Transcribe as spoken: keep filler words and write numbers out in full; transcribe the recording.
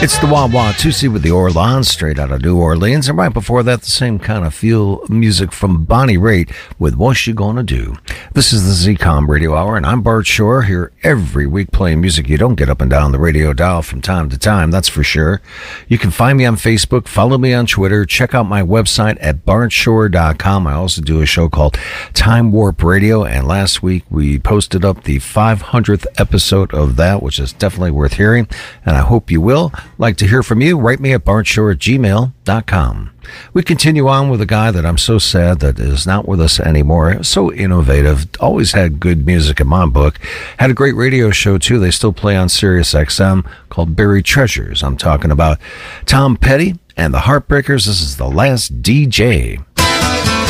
It's the Wah Wah Tusi with the Orleans, straight out of New Orleans. And right before that, the same kind of feel music from Bonnie Raitt with What You Gonna Do. This is the Z COM Radio Hour, and I'm Bart Shore, here every week playing music you don't get up and down the radio dial from time to time, that's for sure. You can find me on Facebook, follow me on Twitter, check out my website at bart shore dot com. I also do a show called Time Warp Radio, and last week we posted up the five hundredth episode of that, which is definitely worth hearing, and I hope you will. Like to hear from you, write me at bart shore at gmail dot com. We continue on with a guy that I'm so sad that is not with us anymore. So innovative, always had good music in my book. Had a great radio show too. They still play on Sirius X M called Buried Treasures. I'm talking about Tom Petty and the Heartbreakers. This is The Last D J.